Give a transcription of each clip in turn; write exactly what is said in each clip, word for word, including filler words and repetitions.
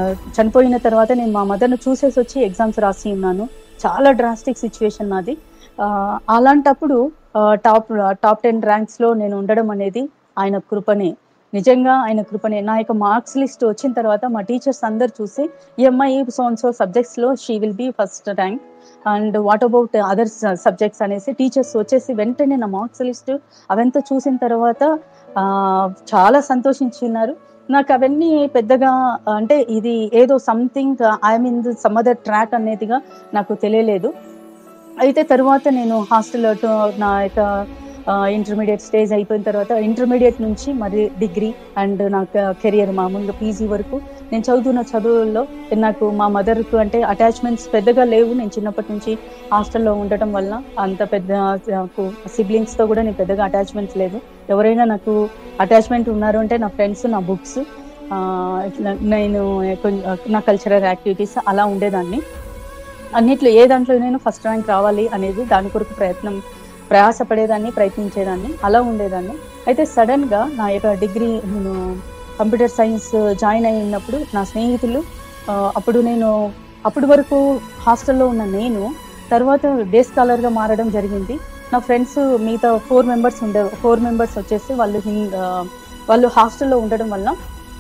ఆహ్, చనిపోయిన తర్వాత నేను మా మదర్‌ని చూసేసొచ్చి ఎగ్జామ్స్ రాసి ఉన్నాను. చాలా డ్రాస్టిక్ సిట్యుయేషన్ నాది. ఆహ్, అలాంటప్పుడు ఆహ్, టాప్ టాప్ టెన్ ర్యాంక్స్‌లో నేను ఉండడం అనేది ఆయన కృపనే. నిజంగా ఆయన కృపనే. నా యొక్క మార్క్స్ లిస్ట్ వచ్చిన తర్వాత మా టీచర్స్ అందరూ చూసి, "ఈ అమ్మాయి so and so సబ్జెక్ట్స్‌లో she will be first rank. And what about other స సబ్జెక్ట్స్" అనేసి టీచర్స్ వచ్చేసి వెంటనే నా మార్క్స్ లిస్ట్ అవంతా చూసిన తర్వాత ఆహ్, చాలా సంతోషించున్నారు. నాకవన్నీ పెద్దగా అంటే ఇది ఏదో something I am in the some other track అనేదిగా నాకు తెలియలేదు. అయితే తరువాత నేను హాస్టల్‌లో టు నా యొక్క ఆహ్, ఇంటర్మీడియేట్ స్టేజ్ అయిపోయిన తర్వాత ఇంటర్మీడియేట్ నుంచి మరి డిగ్రీ అండ్ నా క కెరియర్ మామూలుగా పీజీ వరకు నేను చదువుతున్న చదువుల్లో నాకు మా మదర్‌కు అంటే అటాచ్‌మెంట్స్ పెద్దగా లేవు. నేను చిన్నప్పటి నుంచి హాస్టల్‌లో ఉండటం వల్ల అంత పెద్ద నాకు సిబ్లింగ్స్‌తో కూడా నేను పెద్దగా అటాచ్‌మెంట్స్ లేదు. ఎవరైనా నాకు అటాచ్‌మెంట్ ఉన్నారు అంటే నా ఫ్రెండ్స్, నా బుక్స్ ఆహ్, ఇట్లా నేను కొం నా కల్చరల్ యాక్టివిటీస్ అలా ఉండేదాన్ని. అన్నిట్లో ఏ దాంట్లోనైనా ఫస్ట్ ర్యాంక్ రావాలి అనేది దాని కొరకు ప్రయత్నం ప్రయాస పడేదాన్ని, ప్రయత్నించేదాన్ని. అలా ఉండేదాన్ని. అయితే సడెన్‌గా నా యొక్క డిగ్రీ నేను కంప్యూటర్ సైన్స్ జాయిన్ అయినప్పుడు నా స్నేహితులు ఆహ్, అప్పుడు నేను అప్పటి వరకు హాస్టల్‌లో ఉన్న నేను తర్వాత డే స్కాలర్‌గా మారడం జరిగింది. నా ఫ్రెండ్స్ మిగతా ఫోర్ మెంబర్స్ ఉండే ఫోర్ మెంబర్స్ వచ్చేసి వాళ్ళు హిం ఆహ్, వాళ్ళు హాస్టల్‌లో ఉండడం వల్ల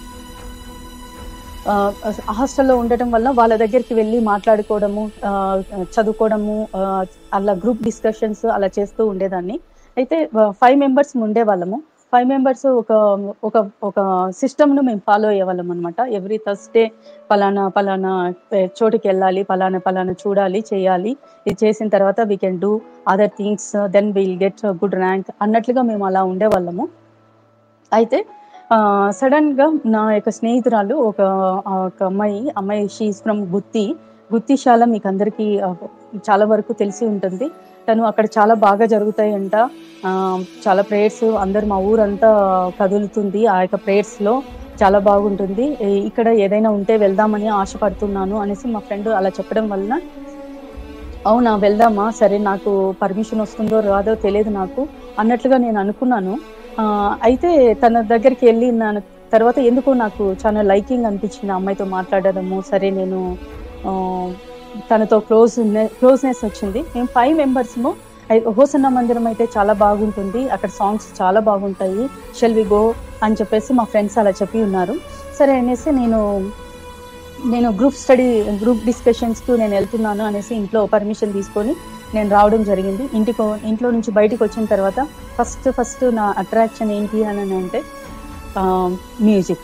ఆహ్, అస్ హాస్టల్‌లో ఉండటం వల్ల వాళ్ళ దగ్గరికి వెళ్లి మాట్లాడుకోవడము, ఆహ్, చదువుకోవడము, ఆహ్, అలా గ్రూప్ డిస్కషన్స్ అలా చేస్తూ ఉండేదాన్ని. అయితే వ ఫైవ్ మెంబర్స్ ఉండేవాళ్ళము. ఫైవ్ మెంబర్స్ ఒక ఒక ఒక సిస్టమ్‌ను మేము ఫాలో అయ్యేవాళ్ళమనమాట. ఎవ్రీ థర్స్‌డే పలానా పలానా ఎ చోటుకెళ్ళాలి, పలానా పలానా చూడాలి, చేయాలి. ఇది చేసిన తర్వాత we can do other things then will get good rank అన్నట్లుగా మేము అలా ఉండేవాళ్ళము. అయితే ఆహ్, సడెన్‌గా నా యొక్క స్నేహితురాలు ఒక ఆహ్, ఒక అమ్మాయి, అమ్మాయి షీ ఈస్ ఫ్రమ్ గుత్తి. గుత్తిశాల మీకందరికీ ఆహ్, చాలా వరకు తెలిసి ఉంటుంది. తను అక్కడ చాలా బాగా జరుగుతాయంట. ఆహ్, చాలా ప్రేయర్స్ అందరూ మా ఊరంతా కదులుతుంది. ఆ యొక్క ప్రేయర్స్‌లో చాలా బాగుంటుంది. ఇ ఇక్కడ ఏదైనా ఉంటే వెళ్దామని ఆశపడుతున్నాను అనేసి మా ఫ్రెండ్ అలా చెప్పడం వలన అవునా! వెళ్దామా? సరే నాకు పర్మిషన్ వస్తుందో రాదో తెలీదు నాకు అన్నట్లుగా నేను అనుకున్నాను. ఆహ్, అయితే తన దగ్గరికెళ్ళి నాను తర్వాత ఎందుకో నాకు చాలా లైకింగ్ అనిపించింది ఆ అమ్మాయితో మాట్లాడడము. సరే నేను ఆహ్, తనతో క్లోజ్‌నె క్లోజ్‌నెస్ వచ్చింది. మేము ఫైవ్ మెంబర్స్‌ము అయి హోసన్న మందిరం అయితే చాలా బాగుంటుంది. అక్కడ సాంగ్స్ చాలా బాగుంటాయి. షల్ వి గో అని చెప్పేసి మా ఫ్రెండ్స్ అలా చెప్పి ఉన్నారు. సరే అనేసి నేను నేను గ్రూప్ స్టడీ గ్రూప్ డిస్కషన్స్‌కు నేనెళ్తున్నాను అనేసి ఇంట్లో పర్మిషన్ తీసుకొని నేను రావడం జరిగింది. ఇంటికో ఇంట్లో నుంచి బయటికొచ్చిన తర్వాత ఫస్ట్ ఫస్ట్ నా అట్రాక్షన్ ఏంటి అననంటే ఆహ్, మ్యూజిక్.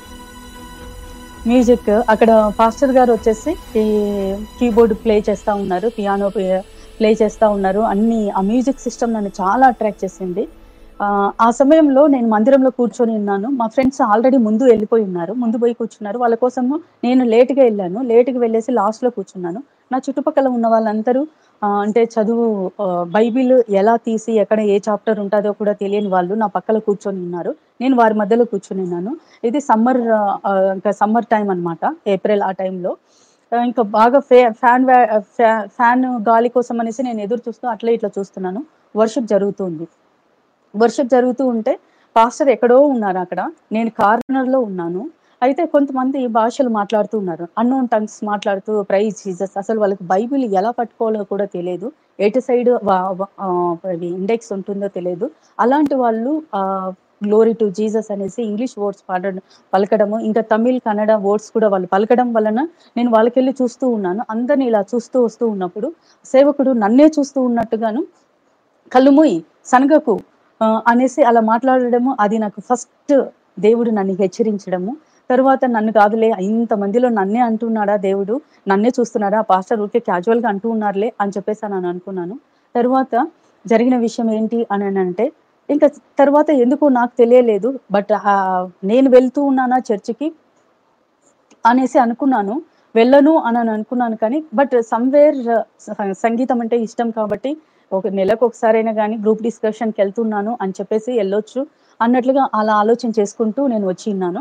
మ్యూజిక్ అక్కడ పాస్టర్ గారొచ్చేసి ఈ కీబోర్డ్ ప్లే చేస్తా ఉన్నారు. పియానో ప్లే ప్లే చేస్తా ఉన్నారు. అన్నీ ఆ మ్యూజిక్ సిస్టమ్ నన్ను చాలా అట్రాక్ట్ చేసింది. ఆహ్, ఆ సమయంలో నేను మందిరంలో కూర్చొని ఉన్నాను. మా ఫ్రెండ్స్ ఆల్రెడీ ముందు వెళ్ళిపోయి ఉన్నారు. ముందు పోయి కూర్చున్నారు. వాళ్ళ కోసము నేను లేట్‌గా ఎళ్ళాను. లేట్‌గా వెళ్ళేసి లాస్ట్‌లో కూర్చున్నాను. నా చుట్టుపక్కల ఉన్న వాళ్ళందరూ ఆహ్, అంటే చదువు ఆహ్, బైబిల్ ఎలా తీసి ఎక్కడ ఏ చాప్టర్ ఉంటాదో కూడా తెలియని వాళ్ళు నా పక్కల కూర్చొని ఉన్నారు. నేను వారి మధ్యలో కూర్చొనున్నాను. ఇది సమ్మర్ ఆహ్, ఇంకా సమ్మర్ టైమ్ అన్నమాట. ఏప్రిల్ ఆ టైంలో. ఆహ్, ఇంకా బాగా ఫే ఫ్యాన్ వే ఫ్యా ఫ్యాన్ గాలి కోసం అనేసి నేను ఎదురు చూస్తూ అట్లా ఇట్లా చూస్తున్నాను. వర్షిప్ జరుగుతుంది. వర్షిప్ జరుగుతూ ఉంటే పాస్టర్ ఎక్కడో ఉన్నారక్కడ. నేను కార్నర్‌లో ఉన్నాను. అయితే కొంతమంది భాషలు మాట్లాడుతూ ఉన్నారు. అన్‌నోన్ టంగ్స్ మాట్లాడుతూ ప్రైజ్ జీసస్ అసలు వాళ్ళకి బైబిల్ ఎలా పట్టుకోవాలో కూడా తెలీదు. ఎటు సైడ్ వ వ ఆహ్, అది ఇండెక్స్ ఉంటుందో తెలీదు. అలాంటి వాళ్ళు ఆహ్, గ్లోరీ టు జీసస్ అనేసి ఇంగ్లీష్ వర్డ్స్ పాడడం పలకడము, ఇంకా తమిళ్, కన్నడ వర్డ్స్ కూడా వాళ్ళు పలకడం వలన నేను వాళ్ళకెళ్ళి చూస్తూ ఉన్నాను. అందరిని ఇలా చూస్తూ వస్తూ ఉన్నప్పుడు సేవకుడు నన్నే చూస్తూ ఉన్నట్టుగాను కళ్ళు మూయి, సనగకు ఆహ్, అనేసి అలా మాట్లాడడము అది నాకు ఫస్ట్ దేవుడు నన్ను హెచ్చరించడము. తరువాత నన్ను కాదులే ఇంతమందిలో నన్నే అంటున్నాడా దేవుడు, నన్నే చూస్తున్నాడా పాస్టర్ ఊరికే క్యాజువల్‌గా అంటూ ఉన్నారులే అని చెప్పేసి అని అనుకున్నాను. తరువాత జరిగిన విషయం ఏంటి అననంటే ఇంకా తరువాత ఎందుకో నాకు తెలియలేదు. బట్ ఆహ్, నేను వెళ్తూ ఉన్నానా చర్చ్‌కి అనేసి అనుకున్నాను. వెళ్ళను అనని అనుకున్నాను కానీ బట్ సమ్‌వేర్ స సంగీతం అంటే ఇష్టం కాబట్టి ఒక నెలకొకసారైనా గాని గ్రూప్ డిస్కషన్‌కెళ్తున్నాను అని చెప్పేసి ఎళ్ళొచ్చు అన్నట్లుగా అలా ఆలోచన చేసుకుంటూ నేను వచ్చియున్నాను.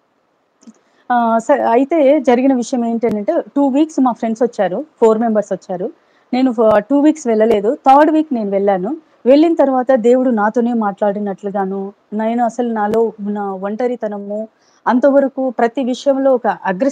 ఆహ్, స అయితే జరిగిన విషయం ఏంటనంటే టూ వీక్స్ మా ఫ్రెండ్స్ వచ్చారు. ఫోర్ మెంబర్స్ వచ్చారు. నేను ఫ టూ వీక్స్ వెళ్ళలేదు. థర్డ్ వీక్ నేను వెళ్ళాను. వెళ్ళిన తర్వాత దేవుడు నాతోనే మాట్లాడినట్లుగాను, నేను అసలు నాలో ఉన్న ఒంటరితనము అంతవరకు ప్రతి విషయంలో ఒక అగ్రెస్